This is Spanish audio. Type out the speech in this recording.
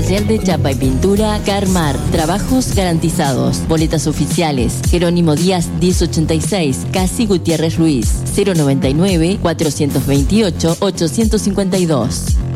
Taller de chapa y pintura Carmar. Trabajos garantizados. Boletas oficiales. Jerónimo Díaz 1086. Casi Gutiérrez Ruiz. 099 428 852.